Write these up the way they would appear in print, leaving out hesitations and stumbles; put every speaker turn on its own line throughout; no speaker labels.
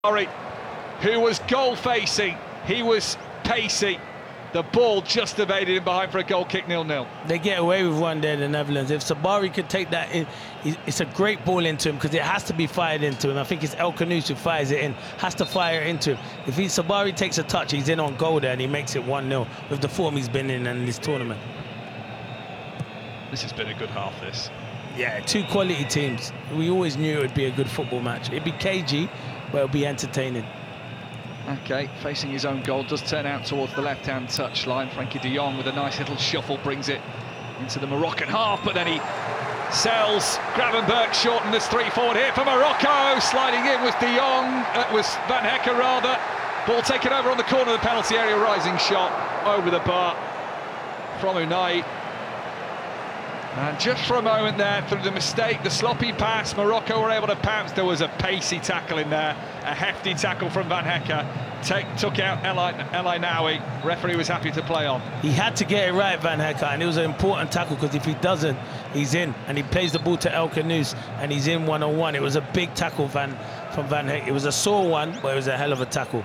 Who was goal-facing, he was pacey. The ball just evaded him behind for a goal kick, 0-0.
They get away with one there, the Netherlands. If Sabari could take that in, it's a great ball into him because it has to be fired into him. I think it's El Khanous who fires it in, has to fire it into him. If Sabari takes a touch, he's in on goal there and he makes it 1-0 with the form he's been in this tournament.
This has been a good half, this.
Yeah, two quality teams. We always knew it would be a good football match. It'd be cagey, but it'll be entertaining.
Okay, facing his own goal, does turn out towards the left-hand touchline. Frankie de Jong with a nice little shuffle brings it into the Moroccan half, but then he sells. Gravenberch shortened. There's 3 forward here for Morocco. Sliding in was de Jong, was Van Hecke rather. Ball taken over on the corner of the penalty area, rising shot over the bar from Unai. And just for a moment there, through the mistake, the sloppy pass, Morocco were able to pounce. There was a pacey tackle in there, a hefty tackle from Van Hecke. Took out El Ainaoui. Referee was happy to play on.
He had to get it right, Van Hecke, and it was an important tackle because if he doesn't, he's in. And he plays the ball to El Khanous, and he's in one-on-one. It was a big tackle from Van Hecke. It was a sore one, but it was a hell of a tackle.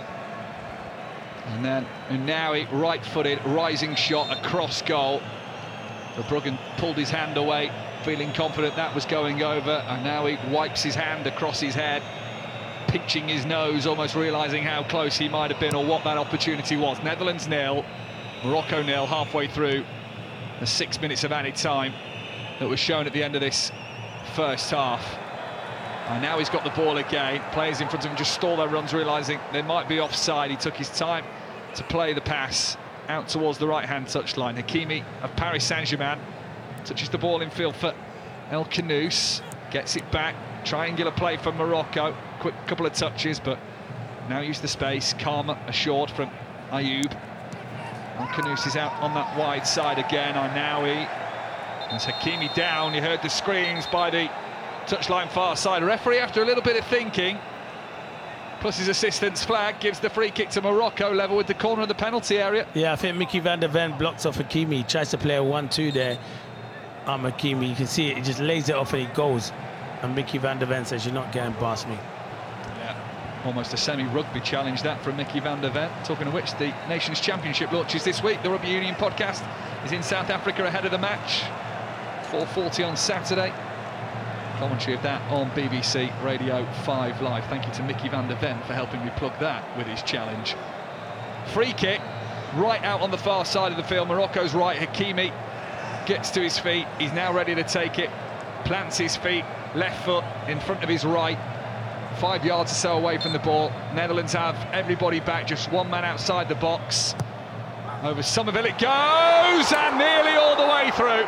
And then Ainaoui, right-footed, rising shot across goal. Verbruggen pulled his hand away, feeling confident that was going over, and now he wipes his hand across his head, pinching his nose, almost realising how close he might have been or what that opportunity was. Netherlands 0, Morocco 0, halfway through the 6 minutes of added time that was shown at the end of this first half. And now he's got the ball again. Players in front of him just stall their runs, realising they might be offside. He took his time to play the pass out towards the right-hand touchline. Hakimi of Paris Saint-Germain touches the ball in field for El Khanous, gets it back, triangular play from Morocco, quick couple of touches, but now use the space, calmer, assured from Ayoub. El Khanous is out on that wide side again. Ainaoui, as Hakimi down, you heard the screams by the touchline far side. Referee, after a little bit of thinking, plus his assistant's flag, gives the free kick to Morocco, level with the corner of the penalty area.
Yeah, I think Mickey van der Ven blocks off Hakimi. He tries to play a 1-2 there. Hakimi, you can see it, he just lays it off and he goes. And Mickey van der Ven says, you're not getting past me.
Yeah, almost a semi-rugby challenge that from Mickey van der Ven. Talking of which, the Nations Championship launches this week. The Rugby Union podcast is in South Africa ahead of the match. 4:40 on Saturday. Commentary of that on BBC Radio 5 Live. Thank you to Mickey van der Ven for helping me plug that with his challenge. Free kick, right out on the far side of the field. Morocco's right, Hakimi gets to his feet. He's now ready to take it. Plants his feet, left foot in front of his right. 5 yards or so away from the ball. Netherlands have everybody back, just one man outside the box. Over Somerville it goes, and nearly all the way through.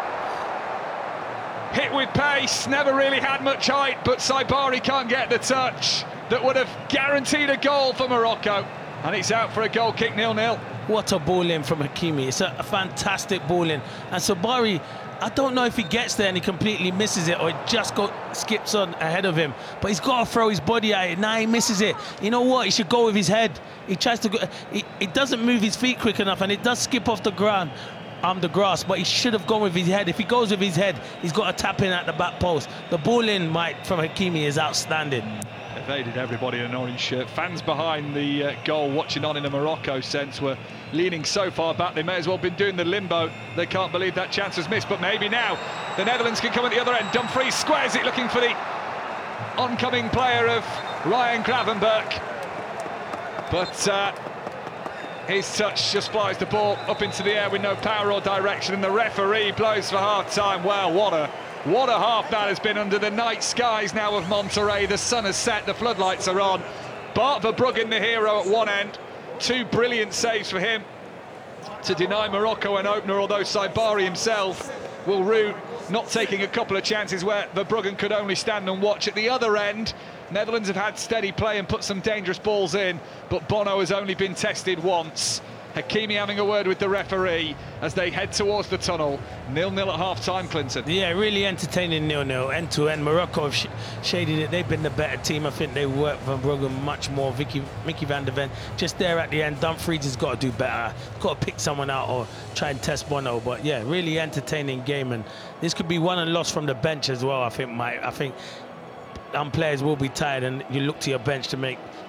Hit with pace, never really had much height, but Sabari can't get the touch that would have guaranteed a goal for Morocco, and it's out for a goal kick, 0-0.
What a ball in from Hakimi. It's a fantastic ball in. And Sabari, I don't know if he gets there and he completely misses it or it just skips on ahead of him, but he's got to throw his body at it. Now he misses it. You know what? He should go with his head. He tries to go, he doesn't move his feet quick enough and it does skip off the ground. The grass, but he should have gone with his head. If he goes with his head, he's got to tap in at the back post. The ball in, Mike, from Hakimi is outstanding.
Evaded everybody in an orange shirt. Fans behind the goal, watching on in a Morocco sense, were leaning so far back they may as well have been doing the limbo. They can't believe that chance was missed, but maybe now the Netherlands can come at the other end. Dumfries squares it, looking for the oncoming player of Ryan Gravenberch, but his touch just flies the ball up into the air with no power or direction, and the referee blows for half-time. Well, what a half that has been under the night skies now of Monterrey. The sun has set, the floodlights are on. Bart Verbruggen, the hero at one end. 2 brilliant saves for him to deny Morocco an opener, although Sabari himself will rue not taking a couple of chances where Verbruggen could only stand and watch. At the other end, Netherlands have had steady play and put some dangerous balls in, but Bono has only been tested once. Hakimi having a word with the referee as they head towards the tunnel. 0-0 at half-time, Clinton.
Yeah, really entertaining 0-0, end-to-end. Morocco have shaded it. They've been the better team. I think they worked for Verbruggen much more. Mickey van der Ven just there at the end. Dumfries has got to do better. Got to pick someone out or try and test Bono. But yeah, really entertaining game. And this could be won and lost from the bench as well, I think, Mike. I think players will be tired, and you look to your bench to make